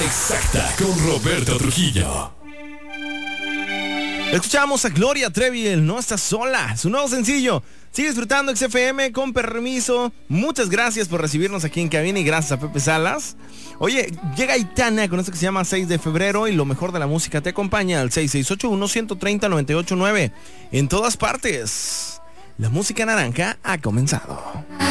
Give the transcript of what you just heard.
exacta con Roberto Trujillo. Escuchamos a Gloria Trevi, el No Estás Sola, su nuevo sencillo. Sigue disfrutando XFM, con permiso. Muchas gracias por recibirnos aquí en cabina y gracias a Pepe Salas. Oye, llega Aitana con esto que se llama 6 de febrero y lo mejor de la música te acompaña al 6681-130-989. En todas partes, la música naranja ha comenzado.